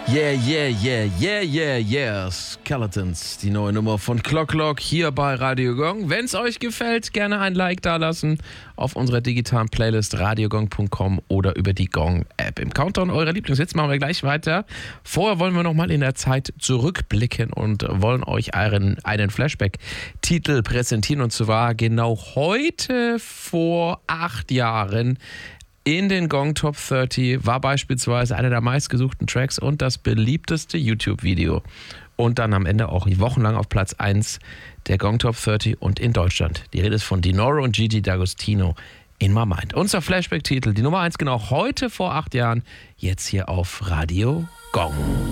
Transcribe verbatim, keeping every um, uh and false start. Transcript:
Yeah, yeah, yeah, yeah, yeah, yeah. Skeletons, die neue Nummer von Clock Clock hier bei Radio Gong. Wenn es euch gefällt, gerne ein Like dalassen auf unserer digitalen Playlist radiogong punkt com oder über die Gong-App. Im Countdown eurer Lieblingshits machen wir gleich weiter. Vorher wollen wir nochmal in der Zeit zurückblicken und wollen euch einen, einen Flashback-Titel präsentieren. Und zwar genau heute vor acht Jahren. In den Gong Top dreißig war beispielsweise einer der meistgesuchten Tracks und das beliebteste YouTube-Video. Und dann am Ende auch wochenlang auf Platz eins der Gong Top dreißig und in Deutschland. Die Rede ist von Dinoro und Gigi D'Agostino, In My Mind. Unser Flashback-Titel, die Nummer eins genau heute vor acht Jahren, jetzt hier auf Radio Gong.